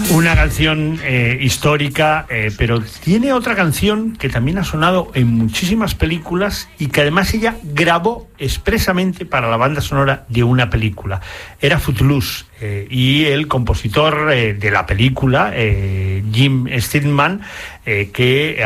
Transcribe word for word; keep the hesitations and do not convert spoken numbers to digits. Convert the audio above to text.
Una canción eh, histórica, eh, pero tiene otra canción que también ha sonado en muchísimas películas y que además ella grabó expresamente para la banda sonora de una película. Era Footloose, eh, y el compositor eh, de la película, eh, Jim Steinman, eh, que